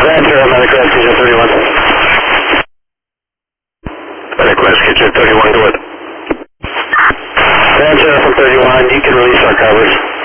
Roger, I'm at Request Kitchen 31. Request Kitchen 31, go ahead. Roger, from 31, you can release our covers.